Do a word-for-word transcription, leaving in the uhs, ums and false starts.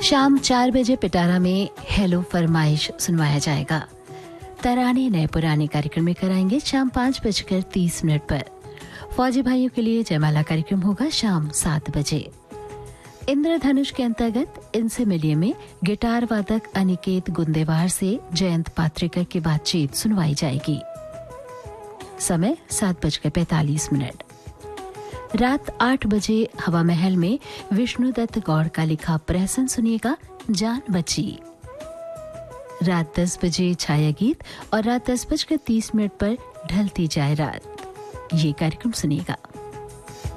शाम चार बजे पिटारा में हेलो फरमाइश सुनवाया जाएगा। तराने नए पुराने कार्यक्रम में कराएंगे शाम पाँच बजकर तीस मिनट पर। फौजी भाइयों के लिए जयमाला कार्यक्रम होगा शाम सात बजे। इंद्रधनुष के अंतर्गत इनसे मिलिए में गिटार वादक अनिकेत गुंदेवार से जयंत पात्रिका की बातचीत सुनवाई जाएगी। समय सात बजकर पैंतालीस मिनट। रात आठ बजे हवा महल में विष्णुदत्त गौड़ का लिखा प्रहसन सुनिएगा जान बची। रात दस बजे छाया गीत और रात दस बजकर तीस मिनट पर ढलती जाए रात, ये कार्यक्रम सुनिएगा।